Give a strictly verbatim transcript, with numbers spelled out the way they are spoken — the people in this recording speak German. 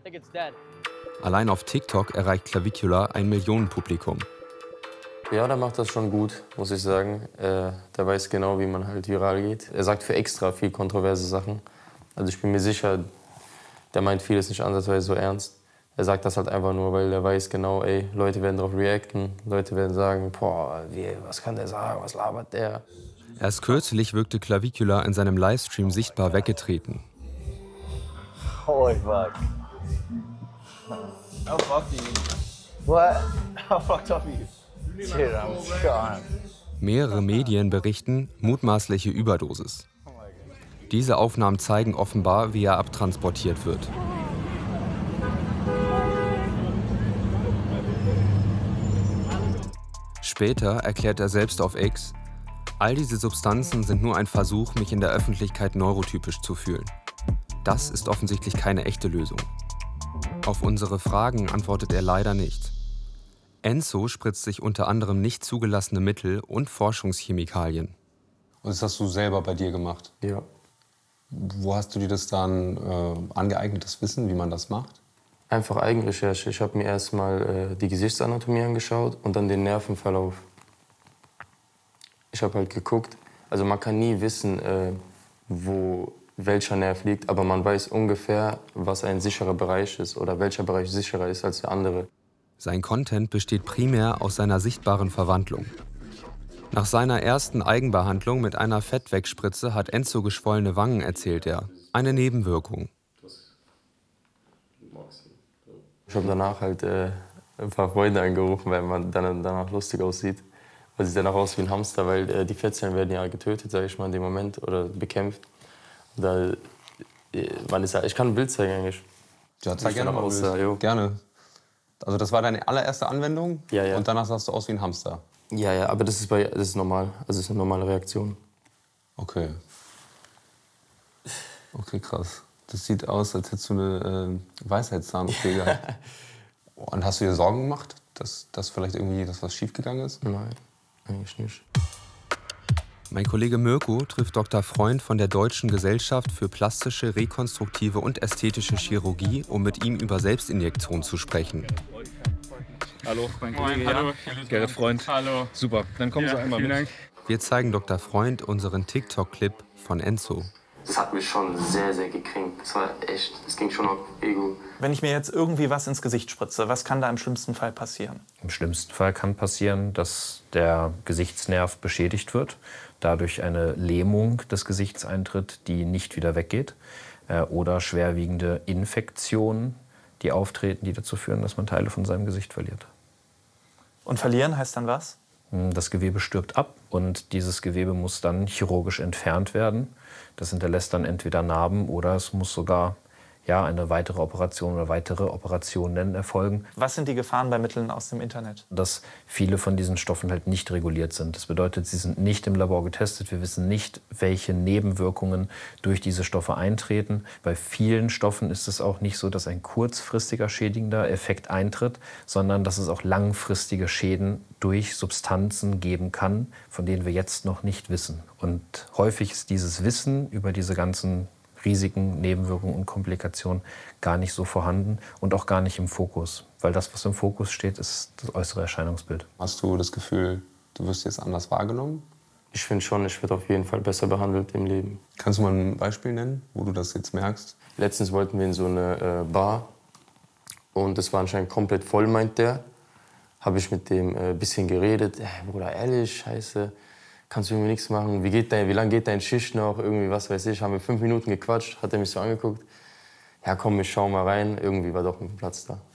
Allein auf TikTok erreicht Clavicula ein Millionenpublikum. Ja, der macht das schon gut, muss ich sagen. Äh, der weiß genau, wie man halt viral geht. Er sagt für extra viel kontroverse Sachen. Also ich bin mir sicher, der meint vieles nicht ansatzweise so ernst. Er sagt das halt einfach nur, weil er weiß genau, ey, Leute werden darauf reacten. Leute werden sagen, boah, wie, was kann der sagen, was labert der? Erst kürzlich wirkte Clavicula in seinem Livestream sichtbar weggetreten. Holy fuck. How fucked are you? What? How fucked up are you? Dude, I'm gone. Mehrere Medien berichten mutmaßliche Überdosis. Diese Aufnahmen zeigen offenbar, wie er abtransportiert wird. Später erklärt er selbst auf X, all diese Substanzen sind nur ein Versuch, mich in der Öffentlichkeit neurotypisch zu fühlen. Das ist offensichtlich keine echte Lösung. Auf unsere Fragen antwortet er leider nicht. Enzo spritzt sich unter anderem nicht zugelassene Mittel und Forschungschemikalien. Und das hast du selber bei dir gemacht? Ja. Wo hast du dir das dann äh, angeeignet, das Wissen, wie man das macht? Einfach Eigenrecherche. Ich habe mir erst mal äh, die Gesichtsanatomie angeschaut und dann den Nervenverlauf. Ich habe halt geguckt, also man kann nie wissen, äh, wo welcher Nerv liegt, aber man weiß ungefähr, was ein sicherer Bereich ist oder welcher Bereich sicherer ist als der andere. Sein Content besteht primär aus seiner sichtbaren Verwandlung. Nach seiner ersten Eigenbehandlung mit einer Fettwegspritze hat Enzo geschwollene Wangen, erzählt er. Eine Nebenwirkung. Ich habe danach halt äh, ein paar Freunde angerufen, weil man dann danach lustig aussieht. Man sieht danach aus wie ein Hamster, weil äh, die Fettzellen werden ja getötet, sage ich mal, in dem Moment oder bekämpft. Da, äh, man ist ja, ich kann ein Bild zeigen eigentlich. Ja, zeig gerne mal aus, Bild. ja, Gerne. Also das war deine allererste Anwendung ja, ja. Und danach sahst du aus wie ein Hamster? Ja, ja, aber das ist, bei, das ist normal. Also das ist eine normale Reaktion. Okay. Okay, krass. Das sieht aus, als hättest du eine äh, Weisheitszahn-O P gehabt. Und hast du dir Sorgen gemacht, dass, dass vielleicht irgendwie dass was schiefgegangen ist? Nein, eigentlich nicht. Mein Kollege Mirko trifft Doktor Freund von der Deutschen Gesellschaft für plastische, rekonstruktive und ästhetische Chirurgie, um mit ihm über Selbstinjektion zu sprechen. Hallo, mein Kollege. Moin, hallo. Gerrit Freund. Hallo. Super, dann kommen Sie ja, einmal mit. Dank. Wir zeigen Doktor Freund unseren TikTok-Clip von Enzo. Das hat mich schon sehr, sehr gekränkt. Das war echt, das ging schon auf Ego. Wenn ich mir jetzt irgendwie was ins Gesicht spritze, was kann da im schlimmsten Fall passieren? Im schlimmsten Fall kann passieren, dass der Gesichtsnerv beschädigt wird, dadurch eine Lähmung des Gesichts eintritt, die nicht wieder weggeht, äh, oder schwerwiegende Infektionen, die auftreten, die dazu führen, dass man Teile von seinem Gesicht verliert. Und verlieren heißt dann was? Das Gewebe stirbt ab und dieses Gewebe muss dann chirurgisch entfernt werden. Das hinterlässt dann entweder Narben oder es muss sogar ja, eine weitere Operation oder weitere Operationen erfolgen. Was sind die Gefahren bei Mitteln aus dem Internet? Dass viele von diesen Stoffen halt nicht reguliert sind. Das bedeutet, sie sind nicht im Labor getestet. Wir wissen nicht, welche Nebenwirkungen durch diese Stoffe eintreten. Bei vielen Stoffen ist es auch nicht so, dass ein kurzfristiger schädigender Effekt eintritt, sondern dass es auch langfristige Schäden durch Substanzen geben kann, von denen wir jetzt noch nicht wissen. Und häufig ist dieses Wissen über diese ganzen Risiken, Nebenwirkungen und Komplikationen gar nicht so vorhanden und auch gar nicht im Fokus. Weil das, was im Fokus steht, ist das äußere Erscheinungsbild. Hast du das Gefühl, du wirst jetzt anders wahrgenommen? Ich finde schon, ich werde auf jeden Fall besser behandelt im Leben. Kannst du mal ein Beispiel nennen, wo du das jetzt merkst? Letztens wollten wir in so eine äh, Bar und es war anscheinend komplett voll, meint der. Habe ich mit dem ein äh, bisschen geredet. Hey, Bruder, ehrlich, scheiße. Kannst du irgendwie nichts machen? Wie, geht dein, wie lange geht dein Schicht noch? Irgendwie, was weiß ich. Haben wir fünf Minuten gequatscht, hat er mich so angeguckt. Ja, komm, ich schau mal rein. Irgendwie war doch ein Platz da.